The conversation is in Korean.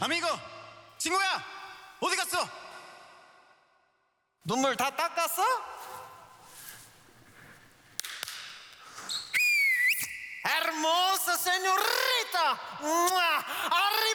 아미고, 친구야, 어디 갔어? 눈물 다 닦았어? Hermosa señorita, arriba